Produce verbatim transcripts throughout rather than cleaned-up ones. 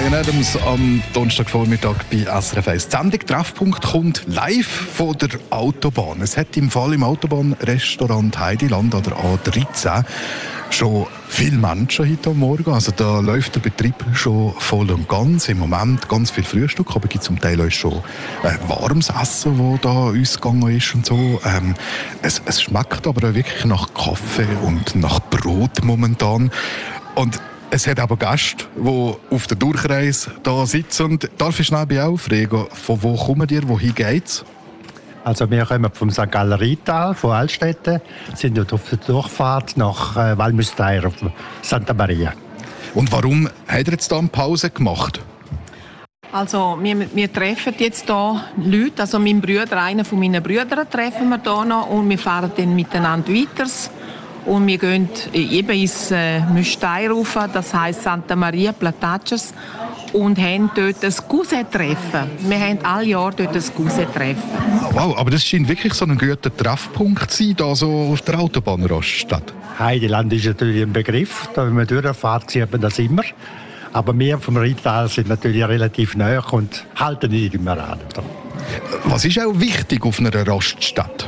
Bryan Adams am Donnerstagvormittag bei S R F eins. Die Sendung «Treffpunkt» kommt live von der Autobahn. Es hat im Fall im Autobahnrestaurant Heidiland an der A dreizehn schon viele Menschen heute am Morgen. Also da läuft der Betrieb schon voll und ganz. Im Moment ganz viel Frühstück, aber es gibt zum Teil auch schon äh, warmes Essen, das da uns gegangen ist und so. Ähm, es, es schmeckt aber auch wirklich nach Kaffee und nach Brot momentan. Und es hat aber Gäste, die auf der Durchreise da sitzen. Und darf ich schnell bei auch fragen, von wo kommen ihr, wohin geht's? Also wir kommen vom Sankt Galler Rheintal, von Altstätten, sind dort auf der Durchfahrt nach äh, Valmüsteier auf Santa Maria. Und warum hat ihr jetzt da eine Pause gemacht? Also wir, wir treffen jetzt hier Leute, also mein Bruder, einer von meinen Brüdern treffen wir hier noch und wir fahren dann miteinander weiter. Und wir gehen eben ins äh, Müsteier rauf, das heisst Santa Maria Plataces, und haben dort ein Cousin-Treffen. Wir haben alle Jahre dort ein Cousin-Treffen. Wow, aber das scheint wirklich so ein guter Treffpunkt zu sein, da so auf der Autobahnraststätte. Heidiland ist natürlich ein Begriff, da wenn man durchfährt, sieht man das immer. Aber wir vom Rheintal sind natürlich relativ nahe und halten nicht immer an. Was ist auch wichtig auf einer Raststätte?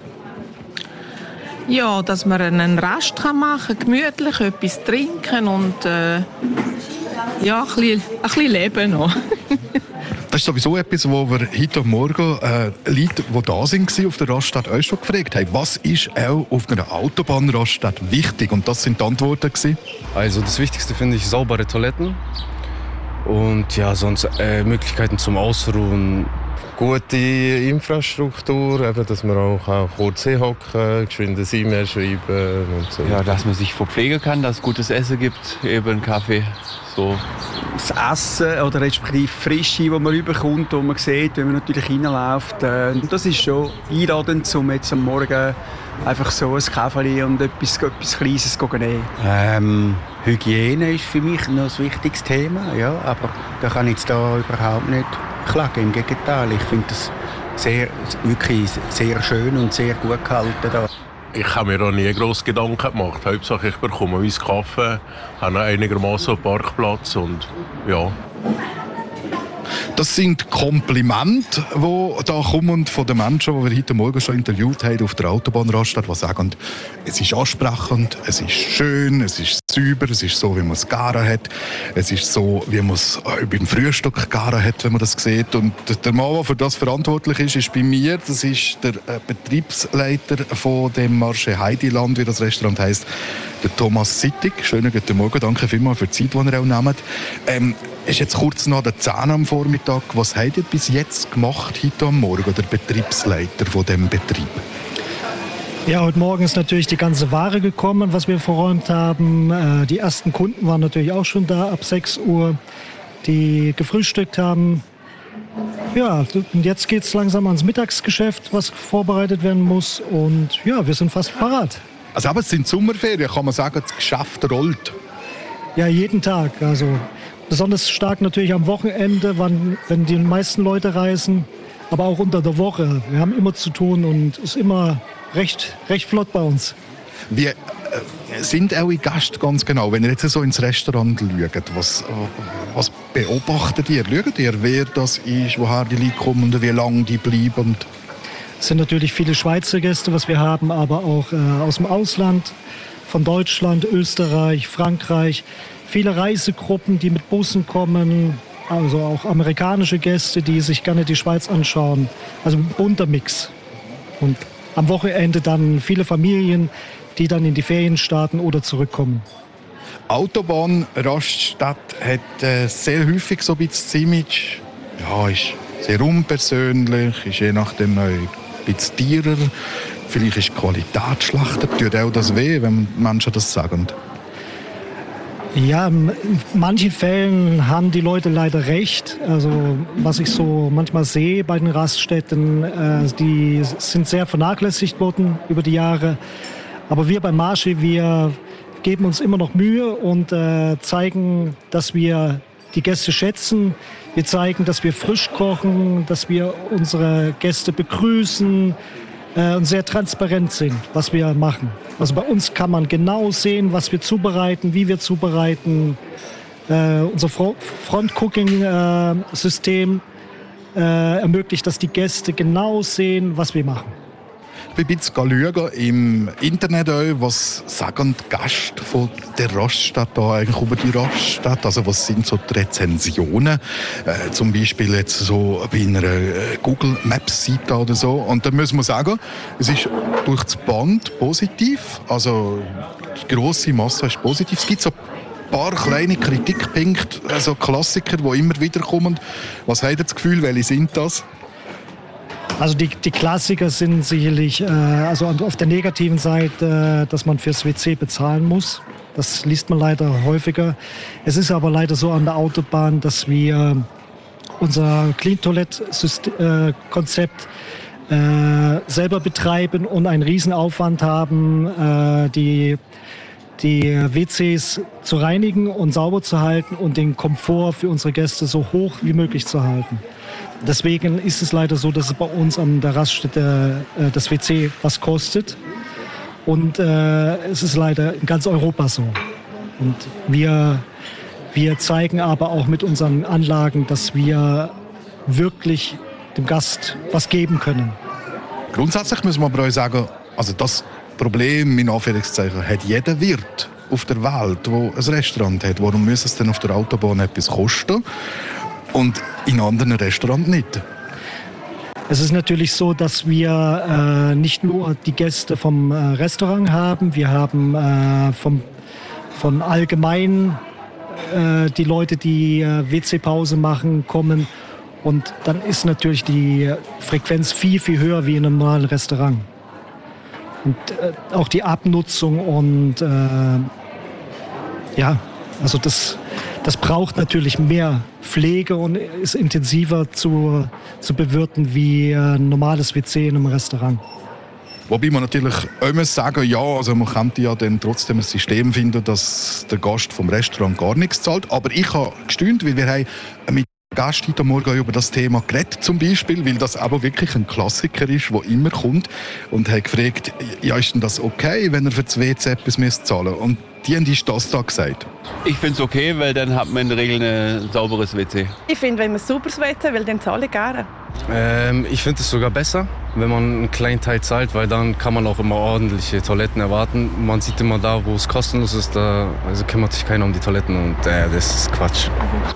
Ja, dass man einen Rast machen kann, gemütlich etwas trinken und äh, ja, ein bisschen, ein bisschen leben noch. Das ist sowieso etwas, wo wir heute Morgen äh, Leute, die da sind, auf der Raststätte, euch schon gefragt haben. Was ist auch auf einer Autobahnraststätte wichtig? Und das sind die Antworten gewesen. Also das Wichtigste finde ich saubere Toiletten und ja, sonst äh, Möglichkeiten zum Ausruhen. Gute Infrastruktur, eben, dass man auch, auch kurz hinhocken, geschwind ein E-Mail schreiben und so. Ja, dass man sich verpflegen kann, dass es gutes Essen gibt, eben Kaffee. So. Das Essen oder respektive Frische, das man überkommt, das man sieht, wenn man natürlich reinläuft. Und das ist schon einladend, um jetzt am Morgen einfach so ein Kaffee und etwas, etwas Kleines zu nehmen. Ähm, Hygiene ist für mich noch ein wichtiges Thema, ja, aber da kann ich jetzt da überhaupt nicht klagen. Im Gegenteil, ich finde das sehr, wirklich sehr schön und sehr gut gehalten da. Ich habe mir auch nie grosse Gedanken gemacht. Hauptsache ich bekomme meinen Kaffee, habe einigermaßen einen Parkplatz und ja. Das sind Komplimente, die da kommen von den Menschen, die wir heute Morgen schon interviewt haben auf der Autobahnraststätte, die sagen, es ist ansprechend, es ist schön, es ist sauber, es ist so, wie man es gerne hat, es ist so, wie man es beim Frühstück gerne hat, wenn man das sieht. Und der Mann, der für das verantwortlich ist, ist bei mir. Das ist der Betriebsleiter von dem Marché Heidiland, wie das Restaurant heisst, der Thomas Sittig. Schönen guten Morgen, danke vielmals für die Zeit, die ihr auch nehmt. Ähm, ist jetzt kurz nach der zehn am Vormittag. Was habt ihr bis jetzt gemacht, heute am Morgen, der Betriebsleiter von dem Betrieb? Ja, heute Morgen ist natürlich die ganze Ware gekommen, was wir verräumt haben. Die ersten Kunden waren natürlich auch schon da ab sechs Uhr, die gefrühstückt haben. Ja, und jetzt geht es langsam ans Mittagsgeschäft, was vorbereitet werden muss. Und ja, wir sind fast parat. Also aber es sind Sommerferien, kann man sagen, das Geschäft rollt. Ja, jeden Tag. Also besonders stark natürlich am Wochenende, wann, wenn die meisten Leute reisen, aber auch unter der Woche. Wir haben immer zu tun und es ist immer recht, recht flott bei uns. Wie äh, sind eure Gäste ganz genau? Wenn ihr jetzt so ins Restaurant schaut, was, äh, was beobachtet ihr? Schaut ihr, wer das ist, woher die Leute kommen und wie lange die bleiben? Es sind natürlich viele Schweizer Gäste, was wir haben, aber auch äh, aus dem Ausland, von Deutschland, Österreich, Frankreich. Viele Reisegruppen, die mit Bussen kommen, also auch amerikanische Gäste, die sich gerne die Schweiz anschauen. Also ein bunter Mix. Und am Wochenende dann viele Familien, die dann in die Ferien starten oder zurückkommen. Autobahnraststätte hat äh, sehr häufig so ein bisschen das Image, ja, ist sehr unpersönlich, ist je nachdem ein bisschen teurer, vielleicht ist die Qualität schlechter. Tut auch das weh, wenn Menschen das sagen? Ja, in manchen Fällen haben die Leute leider recht. Also was ich so manchmal sehe bei den Raststätten, äh, die sind sehr vernachlässigt worden über die Jahre. Aber wir beim Marché, wir geben uns immer noch Mühe und äh, zeigen, dass wir die Gäste schätzen. Wir zeigen, dass wir frisch kochen, dass wir unsere Gäste begrüßen äh, und sehr transparent sind, was wir machen. Also bei uns kann man genau sehen, was wir zubereiten, wie wir zubereiten. Äh, unser Front-Cooking-System äh, ermöglicht, dass die Gäste genau sehen, was wir machen. Ich bin jetzt schauen im Internet, auch, was sagen die Gäste von der Raststätte da eigentlich über die Raststätte? Also was sind so die Rezensionen? Äh, zum Beispiel jetzt so bei einer Google Maps-Seite oder so. Und da muss man sagen, es ist durch das Band positiv. Also die grosse Masse ist positiv. Es gibt so ein paar kleine Kritikpunkte, also Klassiker, die immer wieder kommen. Was habt ihr das Gefühl, welche sind das? Also die, die Klassiker sind sicherlich, äh, also auf der negativen Seite, äh, dass man fürs W C bezahlen muss. Das liest man leider häufiger. Es ist aber leider so an der Autobahn, dass wir unser Clean-Toilette-Konzept äh, selber betreiben und einen Riesenaufwand haben, äh, die, die W Cs zu reinigen und sauber zu halten und den Komfort für unsere Gäste so hoch wie möglich zu halten. Deswegen ist es leider so, dass es bei uns an der Raststätte äh, das W C was kostet. Und äh, es ist leider in ganz Europa so. Und wir, wir zeigen aber auch mit unseren Anlagen, dass wir wirklich dem Gast was geben können. Grundsätzlich müssen wir aber auch sagen, also das Problem in Anführungszeichen hat jeder Wirt auf der Welt, der ein Restaurant hat. Warum muss es denn auf der Autobahn etwas kosten? Und in anderen Restaurants nicht. Es ist natürlich so, dass wir äh, nicht nur die Gäste vom äh, Restaurant haben, wir haben äh, vom, von allgemein äh, die Leute, die äh, W C-Pause machen, kommen. Und dann ist natürlich die Frequenz viel, viel höher wie in einem normalen Restaurant. Und äh, auch die Abnutzung und äh, ja, also das... Das braucht natürlich mehr Pflege und ist intensiver zu, zu bewirten wie ein normales W C in einem Restaurant. Wobei man natürlich auch muss sagen, ja, also man könnte ja dann trotzdem ein System finden, dass der Gast vom Restaurant gar nichts zahlt. Aber ich habe gestaunt, weil wir haben mit Gästen heute Morgen über das Thema geredet, zum Beispiel, weil das aber wirklich ein Klassiker ist, der immer kommt. Und haben gefragt, ja, ist denn das okay, wenn er für das W C etwas zahlen müsst? Und die haben das da gesagt. Ich finde es okay, weil dann hat man in der Regel ein sauberes W C. Ich finde, wenn man ein sauberes W C will, dann zahle ich gerne. Ähm, ich finde es sogar besser, wenn man einen kleinen Teil zahlt, weil dann kann man auch immer ordentliche Toiletten erwarten. Man sieht immer da, wo es kostenlos ist, da also kümmert sich keiner um die Toiletten und äh, das ist Quatsch.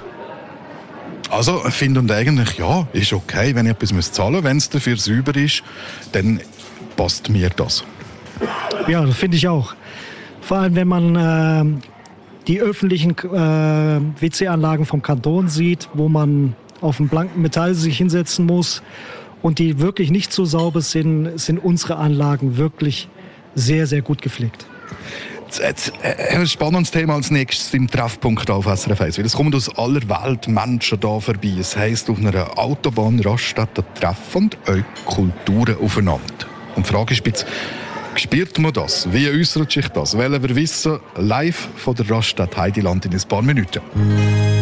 Also finden eigentlich, ja, ist okay, wenn ich etwas zahlen muss. Wenn es dafür sauber ist, dann passt mir das. Ja, das finde ich auch. Vor allem, wenn man äh, die öffentlichen äh, W C-Anlagen vom Kanton sieht, wo man auf dem blanken Metall sich hinsetzen muss und die wirklich nicht so sauber sind, sind unsere Anlagen wirklich sehr, sehr gut gepflegt. Jetzt, äh, ein spannendes Thema als nächstes im Treffpunkt auf S R F eins. Es kommen aus aller Welt Menschen hier vorbei. Es heisst, auf einer Autobahnraststätte treffen eure Kulturen aufeinander. Und die Frage ist jetzt, spürt man das? Wie äußert sich das? Wollen wir wissen, live von der Raststätte Heideland in ein paar Minuten.